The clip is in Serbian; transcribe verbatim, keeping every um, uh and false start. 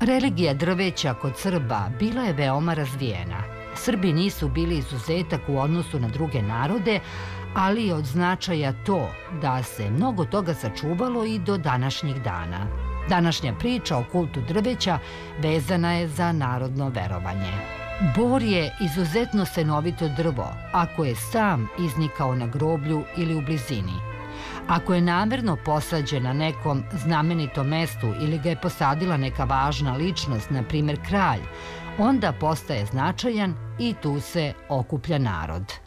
Religija drveća kod Srba bila je veoma razvijena. Srbi nisu bili izuzetak u odnosu na druge narode, ali je od značaja to da se mnogo toga sačuvalo i do današnjih dana. Današnja priča o kultu drveća vezana je za narodno verovanje. Bor je izuzetno senovito drvo ako je sam iznikao na groblju ili u blizini. Ako je namerno posađen na nekom znamenitom mestu ili ga je posadila neka važna ličnost, na primjer kralj, onda postaje značajan i tu se okuplja narod.